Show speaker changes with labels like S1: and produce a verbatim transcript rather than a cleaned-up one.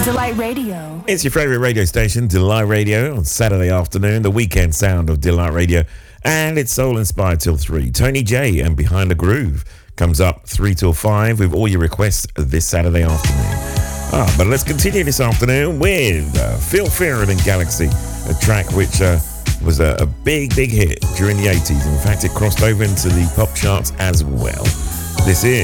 S1: Delight Radio.
S2: It's your favourite radio station, Delight Radio, on Saturday afternoon, the weekend sound of Delight Radio. And it's soul inspired till three. Tony J and Behind the Groove comes up three till five with all your requests this Saturday afternoon. Ah, but let's continue this afternoon with uh, Phil Fearon and Galaxy, a track which uh, was a, a big, big hit during the eighties. In fact, it crossed over into the pop charts as well. This is